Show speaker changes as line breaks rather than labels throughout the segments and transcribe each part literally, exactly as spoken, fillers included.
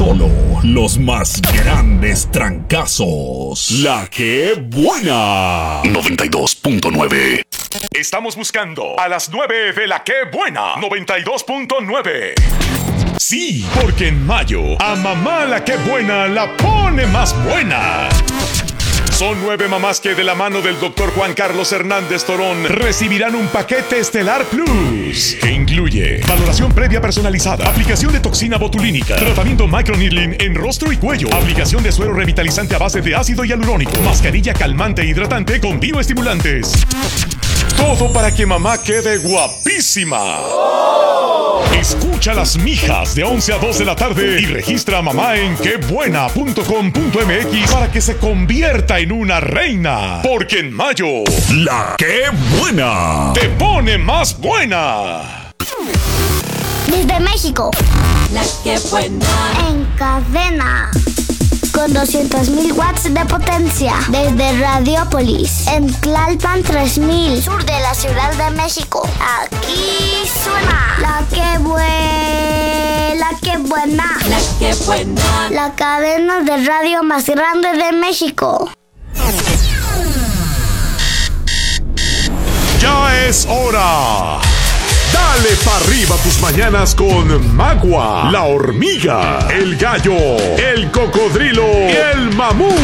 Solo los más grandes trancazos. La que buena. noventa y dos punto nueve. Estamos buscando a las nueve de La que buena. noventa y dos punto nueve. Sí, porque en mayo a mamá La que buena la pone más buena. Son nueve mamás que de la mano del doctor Juan Carlos Hernández Torón recibirán un paquete Estelar Plus que incluye valoración previa personalizada, aplicación de toxina botulínica, tratamiento microneedling en rostro y cuello, aplicación de suero revitalizante a base de ácido hialurónico, mascarilla calmante e hidratante con bioestimulantes. Todo para que mamá quede guapísima. Escucha a las mijas de once a dos de la tarde y registra a mamá en que buena punto com punto m x para que se convierta en una reina. Porque en mayo, La que buena te pone más buena.
Desde México,
La que buena.
en cadena, con doscientos mil watts de potencia. Desde Radiópolis, en Tlalpan tres mil, sur de la Ciudad de México. Aquí suena La que buena, La que buena.
La que buena.
La cadena de radio más grande de México.
Ya es hora. Dale pa' arriba tus mañanas con Magua, la hormiga, el gallo, el cocodrilo y el mamut.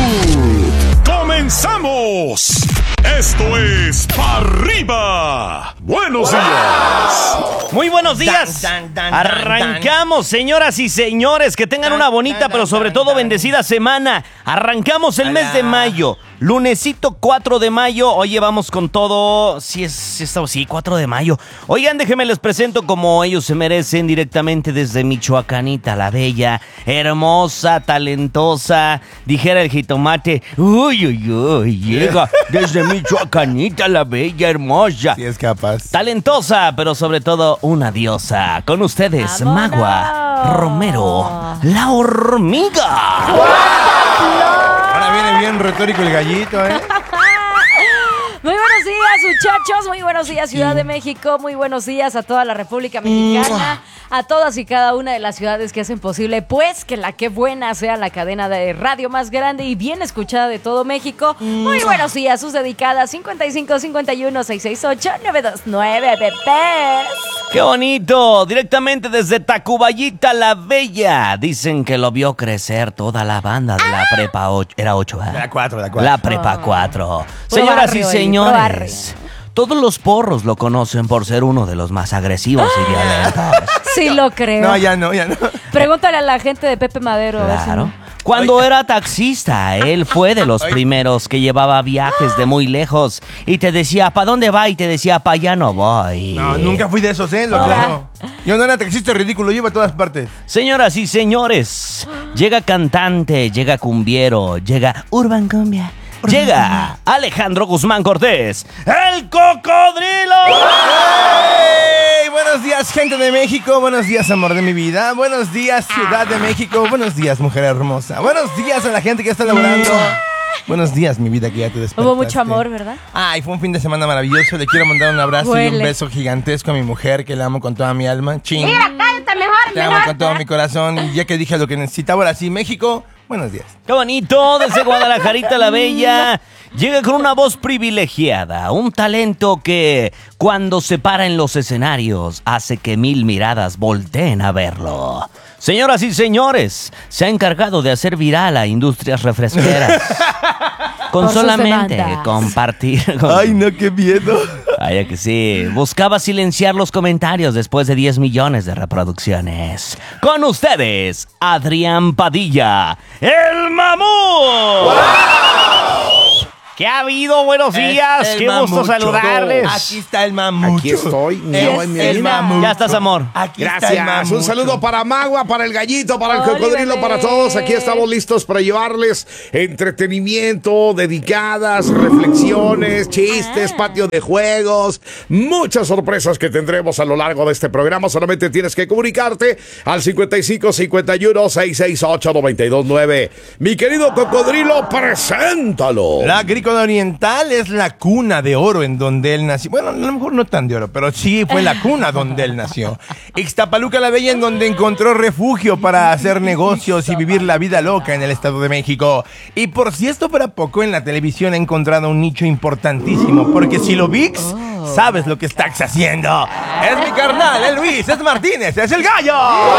¡Comenzamos! Esto es Pa' Arriba. ¡Buenos días!
Muy buenos días.
Dan, dan, dan,
Arrancamos, señoras y señores. Que tengan una bonita, pero sobre todo bendecida semana. Arrancamos el mes de mayo. Lunesito cuatro de mayo. Oye, vamos con todo. Sí, es, sí, está- sí, cuatro de mayo. Oigan, déjenme les presento como ellos se merecen, directamente desde Michoacanita, la bella, hermosa, talentosa. Dijera el jitomate. Uy, uy, uy. Llega desde Michoacanita, la bella, hermosa.
Si es capaz.
Talentosa, pero sobre todo una diosa. Con ustedes,
¡Vámonos!
Magua Romero, la hormiga.
Ahora viene bien retórico el gallito, ¿eh?
Muy buenos días, muchachos. Muy buenos días, Ciudad de México. Muy buenos días a toda la República Mexicana. A todas y cada una de las ciudades que hacen posible, pues, que La que buena sea la cadena de radio más grande y bien escuchada de todo México. Muy buenos días, sus dedicadas cincuenta y cinco, cincuenta y uno, seiscientos sesenta y ocho, novecientos veintinueve, bebés.
¡Qué bonito! Directamente desde Tacubayita, la bella. Dicen que lo vio crecer toda la banda de la prepa ocho. Era ocho, ¿verdad?
La cuatro, la cuatro.
La prepa cuatro.
Puro
Señoras
barrio,
y
Eli,
señores, todos los porros lo conocen por ser uno de los más agresivos y violentos.
Sí lo creo.
No, ya no, ya no.
Pregúntale a la gente de Pepe Madero. a ver si
Claro.
no.
Cuando era taxista, él fue de los primeros que llevaba viajes de muy lejos y te decía, ¿pa' dónde va? Y te decía, pa' allá no voy.
No, nunca fui de esos, ¿eh? Lo claro. Yo no era taxista ridículo, yo iba a todas partes.
Señoras y señores, llega cantante, llega cumbiero, llega Urban Cumbia, llega Alejandro Guzmán Cortés, el cocodrilo.
¡Hey! Buenos días, gente de México. Buenos días, amor de mi vida. Buenos días, Ciudad de México. Buenos días, mujer hermosa. Buenos días a la gente que está laborando. Buenos días, mi vida, que ya te despertaste.
Hubo mucho amor, ¿verdad?
Ay, fue un fin de semana maravilloso. Le quiero mandar un abrazo y
Huele.
un beso gigantesco a mi mujer, que la amo con toda mi alma. Ching.
cállate mejor,
Te amo con todo mi corazón. Y ya que dije lo que necesitaba, ahora sí, México, buenos días.
¡Qué bonito! Desde Guadalajarita la Bella. Llega con una voz privilegiada, un talento que cuando se para en los escenarios hace que mil miradas volteen a verlo. Señoras y señores, se ha encargado de hacer viral a industrias refresqueras. Con
Por sus
solamente
demandas.
compartir. Con...
Ay, no, qué miedo.
Vaya que sí. Buscaba silenciar los comentarios después de diez millones de reproducciones. Con ustedes, Adrián Padilla, el mamut. ¿Qué ha habido? Buenos días.
El
Qué gusto
mamucho.
saludarles.
Aquí está el mamucho.
Aquí estoy, mi
Es
amor y mi
el
vida.
mamucho.
Ya estás, amor.
Aquí está el
Gracias.
mamucho.
Un saludo para Magua, para el gallito, para el
Oli,
cocodrilo,
bebé.
para todos. Aquí estamos listos para llevarles entretenimiento, dedicadas, reflexiones, chistes,
Ah.
patio de juegos, muchas sorpresas que tendremos a lo largo de este programa. Solamente tienes que comunicarte al cincuenta y cinco, cincuenta y uno, seiscientos sesenta y ocho, novecientos veintinueve. Mi querido cocodrilo, preséntalo.
La Rincón Oriental es la cuna de oro en donde él nació. Bueno, a lo mejor no tan de oro, pero sí fue la cuna donde él nació. Ixtapaluca la Bella, en donde encontró refugio para hacer negocios y vivir la vida loca en el Estado de México. Y por si esto fuera poco, en la televisión ha encontrado un nicho importantísimo, porque si lo VIX, sabes lo que estás haciendo. Es mi carnal, es Luis, es Martínez, es el gallo.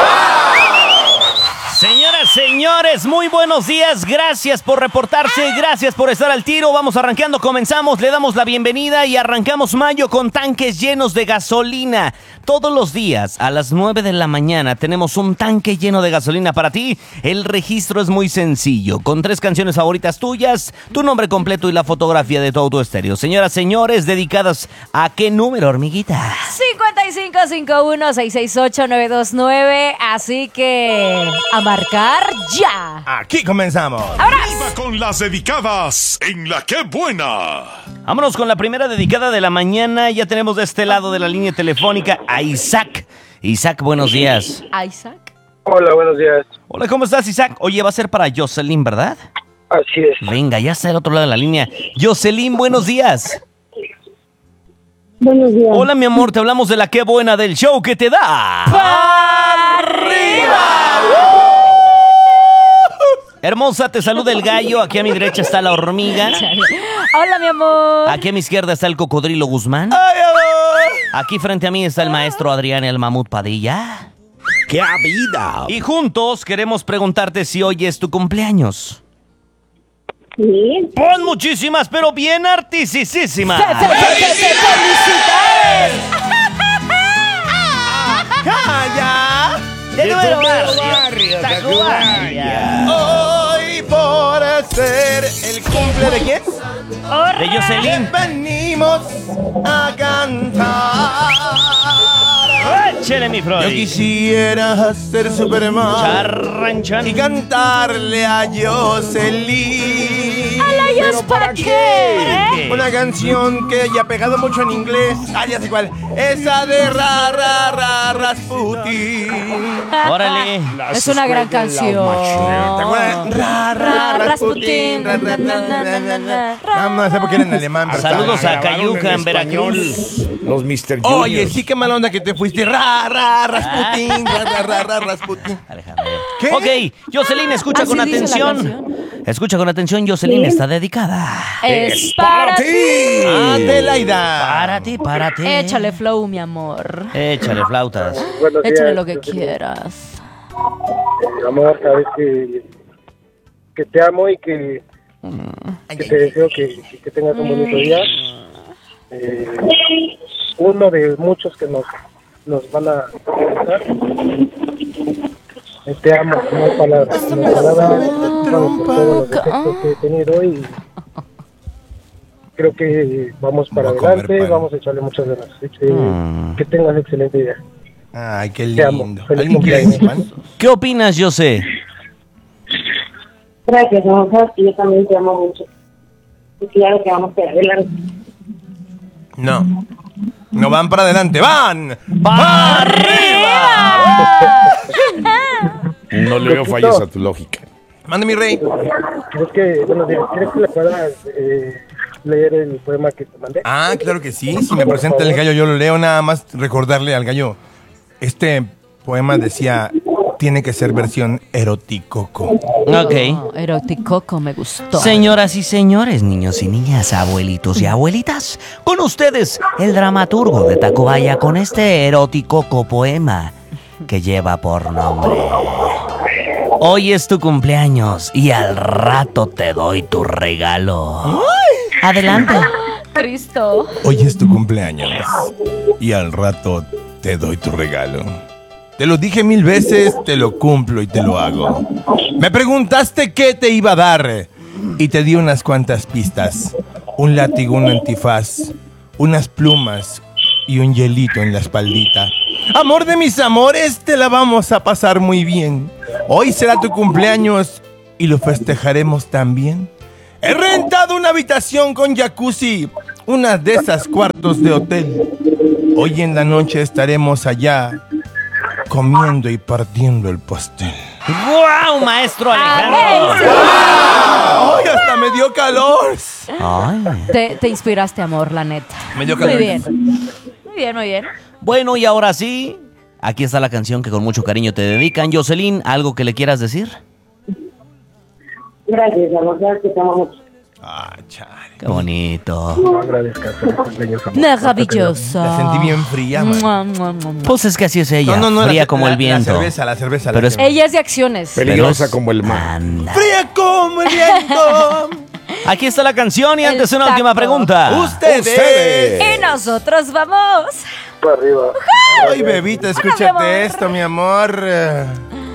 Señoras, señores, muy buenos días. Gracias por reportarse, gracias por estar al tiro. Vamos arrancando, comenzamos, le damos la bienvenida y arrancamos mayo con tanques llenos de gasolina. Todos los días a las nueve de la mañana tenemos un tanque lleno de gasolina para ti. El registro es muy sencillo, con tres canciones favoritas tuyas, tu nombre completo y la fotografía de tu auto estéreo. Señoras, señores, dedicadas ¿a qué número, hormiguita?
cincuenta y cinco cincuenta y uno, seiscientos sesenta y ocho, novecientos veintinueve. Así que a marcar ya.
Aquí comenzamos.
Arriba con las dedicadas en La Qué Buena.
Vámonos con la primera dedicada de la mañana. Ya tenemos de este lado de la línea telefónica a Isaac. Isaac, buenos días.
Isaac.
Hola, buenos días.
Hola, ¿cómo estás, Isaac? Oye, va a ser para Jocelyn, ¿verdad?
Así es.
Venga, ya está del otro lado de la línea. Jocelyn, buenos días.
Buenos días.
Hola, mi amor, te hablamos de La Qué Buena, del show que te da
¡Pa' arriba!
Hermosa, te saluda el gallo. Aquí a mi derecha está la hormiga.
Hola, mi amor.
Aquí a mi izquierda está el cocodrilo Guzmán. Aquí frente a mí está el maestro Adrián el Mamut Padilla.
¡Qué vida!
Y juntos queremos preguntarte si hoy es tu cumpleaños.
Sí.
Pon muchísimas, pero bien artisísimas.
¡Fe- fe- fe- fe- fe- ¡Felicidades!
¡Calla!
De nuevo,
barrio,
Tacubaya.
Hoy por ser el cumple de quién?
De Jocelyn.
Venimos a cantar.
Échele, mi
Yo
Freud.
quisiera ser Superman
Charranchan.
y cantarle a Jocelyn.
¿Pero para qué?
Una canción que ya ha pegado mucho en inglés. Ah, ya sé cuál. Esa de ra, ra, ra, Rasputin.
Órale.
Es una gran canción.
¿Te acuerdas? Ra,
Ra,
ra,
Rasputin.
Rasputin. Ra, ra, ra, ra, ra, ra, ra. No, no sé por qué era en alemán. pero
Saludos
está-
a Cayuca, en Veracruz.
Los mister Juniors.
Oye, sí, qué mala onda que te fuiste. Ra, ra, Rasputin. Ra, ra, ra, ra, Rasputin.
Alejandro.
¿Qué?
Ok, Jocelyn, escucha
¿Así
con
dice la
atención.
canción?
Escucha con atención, Jocelyn está dedicada.
Es para ti.
Adelaida.
Para ti, para ti.
Échale flow, mi amor.
Échale flautas.
Buenos días.
Échale lo que
Este,
quieras.
eh, amor, sabes que, que te amo y que, que te deseo que, que tengas un bonito día. Eh, uno de muchos que nos, nos van a escuchar. Eh, te amo, no hay palabras. No hay palabras. Vamos por todos los defectos que he tenido y creo que vamos para
Voy a comer
adelante,
pan.
vamos a echarle muchas ganas. Que,
Mm.
que tengas excelente día.
Ay, qué
Te amo.
lindo.
Feliz
¿Alguien quiere
cumpleaños.
pan?
¿Qué opinas, José?
Gracias, amor. Y yo también te amo mucho. Y claro que vamos para adelante.
No. No van para adelante, van.
¡Para arriba!
No le veo fallas a tu lógica.
Mande mi rey.
¿Crees que, buenos días, ¿crees que le puedas eh, leer el poema que te mandé?
Ah, claro que sí. Si me presenta el gallo, yo lo leo. Nada más recordarle al gallo. Este poema decía, tiene que ser versión eroticoco.
Ok.
Oh, eroticoco me gustó.
Señoras y señores, niños y niñas, abuelitos y abuelitas, con ustedes el dramaturgo de Tacubaya con este erótico poema que lleva por nombre: hoy es tu cumpleaños y al rato te doy tu regalo. Adelante.
Cristo.
Hoy es tu cumpleaños y al rato te doy tu regalo. Te lo dije mil veces, te lo cumplo y te lo hago. Me preguntaste qué te iba a dar y te di unas cuantas pistas. Un látigo, un antifaz, unas plumas y un hielito en la espaldita. Amor de mis amores, te la vamos a pasar muy bien. Hoy será tu cumpleaños y lo festejaremos también. He rentado una habitación con jacuzzi, una de esas cuartos de hotel. Hoy en la noche estaremos allá comiendo y partiendo el pastel.
¡Guau, maestro Alejandro!
¡Ay, hasta me dio calor!
Ay.
Te, te inspiraste, amor, la neta.
Me dio
Muy
calor.
bien. Muy bien, muy bien.
Bueno, y ahora sí, aquí está la canción que con mucho cariño te dedican. Jocelyn, ¿algo que le quieras decir?
Gracias, amor, sabes que te amo mucho.
Ah, chale.
Qué bonito.
No agradezcas por el cumpleaños, amor.
Maravilloso.
La sentí bien fría, man.
Mua, mua, mua, mua.
Pues es que así es ella, fría
la-
como
la-
el viento.
La cerveza, la cerveza.
Pero
la
es-
cerveza.
Ella es de acciones.
Peligrosa
Pero es-
como el mar.
Anda.
¡Fría como el viento!
Aquí está la canción y
El
antes una
taco.
última pregunta.
¡Ustedes!
Ustedes.
Y nosotros vamos.
Para arriba.
Ay, bebita,
mi amor.
escúchate esto, mi amor.